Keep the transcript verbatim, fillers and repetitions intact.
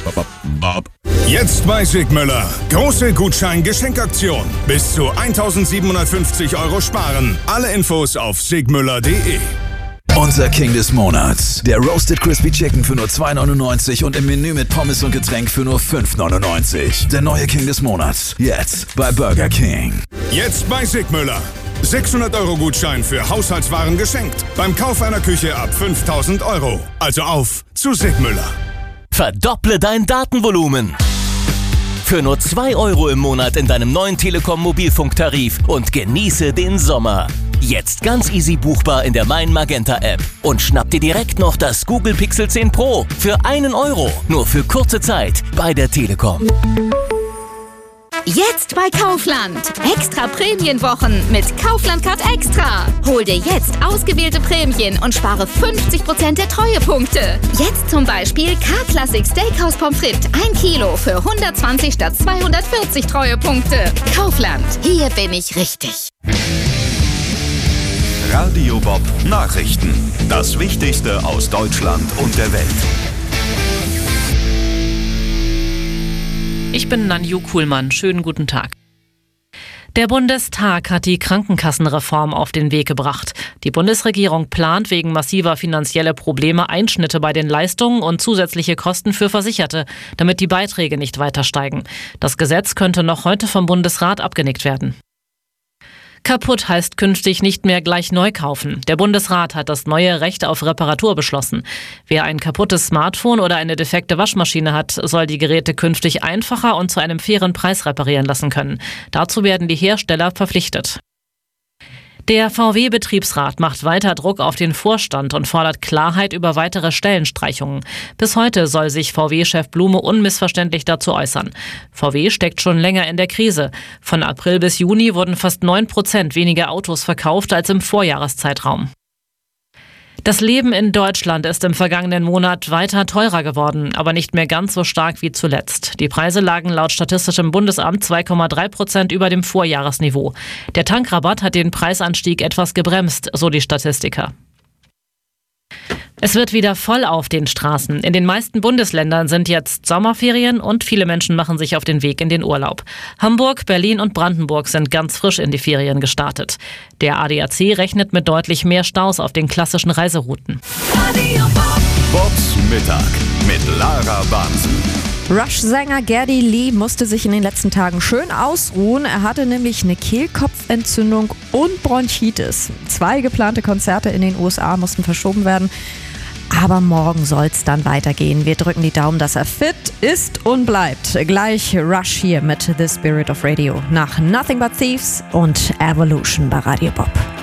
Bob. Jetzt bei Sigmüller. Große Gutschein-Geschenkaktion. Bis zu eintausendsiebenhundertfünfzig Euro sparen. Alle Infos auf sigmüller punkt de. Unser King des Monats. Der Roasted Crispy Chicken für nur zwei neunundneunzig und im Menü mit Pommes und Getränk für nur fünf neunundneunzig. Der neue King des Monats. Jetzt bei Burger King. Jetzt bei Sigmüller. sechshundert Euro Gutschein für Haushaltswaren geschenkt. Beim Kauf einer Küche ab fünftausend Euro. Also auf zu Sigmüller. Verdopple dein Datenvolumen. Für nur zwei Euro im Monat in deinem neuen Telekom Mobilfunktarif und genieße den Sommer. Jetzt ganz easy buchbar in der Mein Magenta App. Und schnapp dir direkt noch das Google Pixel zehn Pro für einen Euro. Nur für kurze Zeit bei der Telekom. Jetzt bei Kaufland. Extra Prämienwochen mit Kaufland Card Extra. Hol dir jetzt ausgewählte Prämien und spare fünfzig Prozent der Treuepunkte. Jetzt zum Beispiel K-Classic Steakhouse Pommes frites ein Kilo für hundertzwanzig statt zweihundertvierzig Treuepunkte. Kaufland. Hier bin ich richtig. Radio Bob Nachrichten. Das Wichtigste aus Deutschland und der Welt. Ich bin Nanju Kuhlmann. Schönen guten Tag. Der Bundestag hat die Krankenkassenreform auf den Weg gebracht. Die Bundesregierung plant wegen massiver finanzieller Probleme Einschnitte bei den Leistungen und zusätzliche Kosten für Versicherte, damit die Beiträge nicht weiter steigen. Das Gesetz könnte noch heute vom Bundesrat abgenickt werden. Kaputt heißt künftig nicht mehr gleich neu kaufen. Der Bundesrat hat das neue Recht auf Reparatur beschlossen. Wer ein kaputtes Smartphone oder eine defekte Waschmaschine hat, soll die Geräte künftig einfacher und zu einem fairen Preis reparieren lassen können. Dazu werden die Hersteller verpflichtet. Der V W-Betriebsrat macht weiter Druck auf den Vorstand und fordert Klarheit über weitere Stellenstreichungen. Bis heute soll sich V W-Chef Blume unmissverständlich dazu äußern. V W steckt schon länger in der Krise. Von April bis Juni wurden fast neun Prozent weniger Autos verkauft als im Vorjahreszeitraum. Das Leben in Deutschland ist im vergangenen Monat weiter teurer geworden, aber nicht mehr ganz so stark wie zuletzt. Die Preise lagen laut Statistischem Bundesamt zwei Komma drei Prozent über dem Vorjahresniveau. Der Tankrabatt hat den Preisanstieg etwas gebremst, so die Statistiker. Es wird wieder voll auf den Straßen. In den meisten Bundesländern sind jetzt Sommerferien und viele Menschen machen sich auf den Weg in den Urlaub. Hamburg, Berlin und Brandenburg sind ganz frisch in die Ferien gestartet. Der A D A C rechnet mit deutlich mehr Staus auf den klassischen Reiserouten. Bobs Mittag mit Lara Bansen. Rush-Sänger Geddy Lee musste sich in den letzten Tagen schön ausruhen. Er hatte nämlich eine Kehlkopfentzündung und Bronchitis. Zwei geplante Konzerte in den U S A mussten verschoben werden. Aber morgen soll es dann weitergehen. Wir drücken die Daumen, dass er fit ist und bleibt. Gleich Rush hier mit The Spirit of Radio nach Nothing But Thieves und Evolution bei Radio Bob.